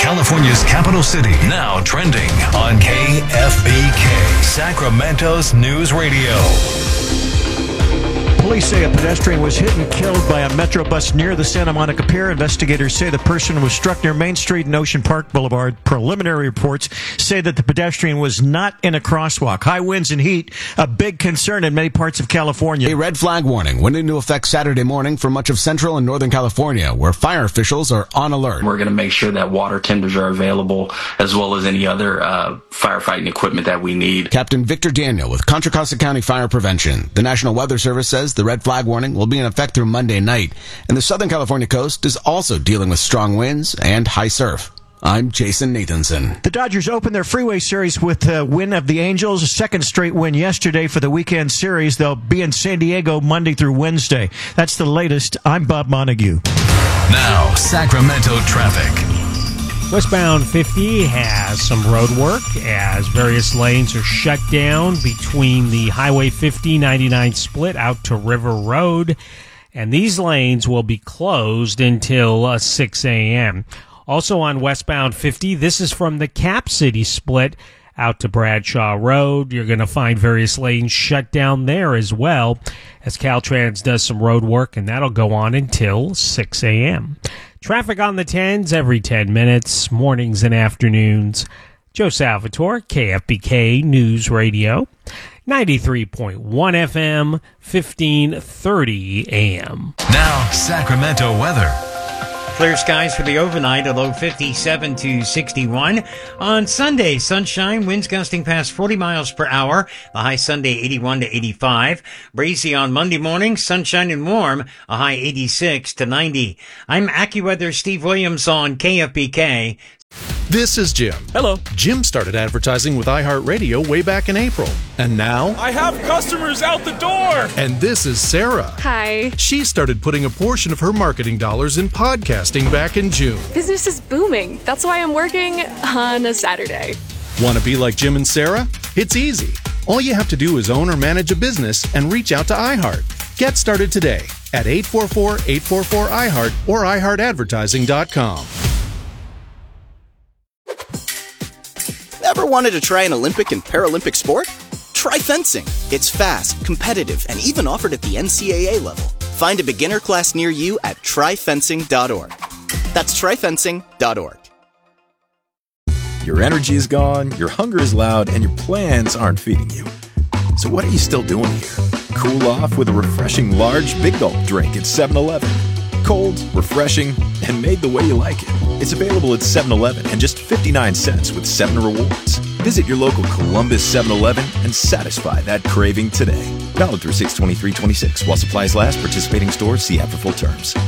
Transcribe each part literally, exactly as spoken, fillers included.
California's capital city, now trending on K F B K, Sacramento's News Radio. Police say a pedestrian was hit and killed by a Metro bus near the Santa Monica Pier. Investigators say the person was struck near Main Street and Ocean Park Boulevard. Preliminary reports say that the pedestrian was not in a crosswalk. High winds and heat, a big concern in many parts of California. A red flag warning went into effect Saturday morning for much of Central and Northern California, where fire officials are on alert. We're going to make sure that water tenders are available, as well as any other uh, firefighting equipment that we need. Captain Victor Daniel with Contra Costa County Fire Prevention. The National Weather Service says the red flag warning will be in effect through Monday night, and the Southern California coast is also dealing with strong winds and high surf. I'm Jason Nathanson. The Dodgers opened their freeway series with a win of the Angels, a second straight win yesterday for the weekend series. They'll be in San Diego Monday through Wednesday. That's the latest. I'm Bob Montague. Now, Sacramento traffic. Westbound fifty has some road work as various lanes are shut down between the Highway fifty ninety-nine split out to River Road, and these lanes will be closed until uh, six a.m. Also on westbound fifty, this is from the Cap City split out to Bradshaw Road. You're going to find various lanes shut down there as well as Caltrans does some road work, and that'll go on until six a.m. Traffic on the tens every ten minutes, mornings and afternoons. Joe Salvatore, K F B K News Radio, ninety-three point one F M, fifteen thirty A M. Now, Sacramento weather. Clear skies for the overnight, a low fifty-seven to sixty-one. On Sunday, sunshine, winds gusting past forty miles per hour. The high Sunday, eighty-one to eighty-five. Breezy on Monday morning, sunshine and warm, a high eighty-six to ninety. I'm AccuWeather Steve Williams on K F B K. This is Jim. Hello. Jim started advertising with iHeartRadio way back in April. And now... I have customers out the door! And this is Sarah. Hi. She started putting a portion of her marketing dollars in podcasting back in June. Business is booming. That's why I'm working on a Saturday. Want to be like Jim and Sarah? It's easy. All you have to do is own or manage a business and reach out to iHeart. Get started today at eight four four, eight four four, I heart or i heart advertising dot com. Ever wanted to try an Olympic and Paralympic sport? Try fencing. It's fast, competitive, and even offered at the N C A A level. Find a beginner class near you at try fencing dot org. That's try fencing dot org. Your energy is gone, your hunger is loud, and your plans aren't feeding you. So what are you still doing here? Cool off with a refreshing large Big Gulp drink at seven eleven. Cold, refreshing, and made the way you like it. It's available at seven eleven and just fifty-nine cents with seven rewards. Visit your local Columbus seven eleven and satisfy that craving today. Valid through six twenty-three twenty-six. While supplies last, participating stores see app for full terms.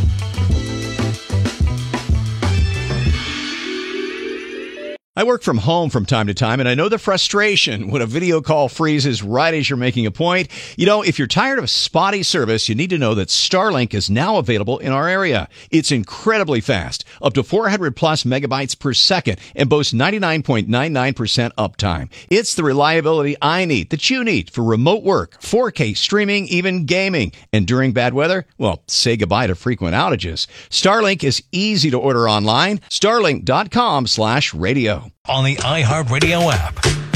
I work from home from time to time, and I know the frustration when a video call freezes right as you're making a point. You know, if you're tired of spotty service, you need to know that Starlink is now available in our area. It's incredibly fast, up to four hundred plus megabytes per second, and boasts ninety-nine point nine nine percent uptime. It's the reliability I need, that you need, for remote work, four K streaming, even gaming. And during bad weather, well, say goodbye to frequent outages. Starlink is easy to order online. Starlink dot com slash radio. On the iHeartRadio app,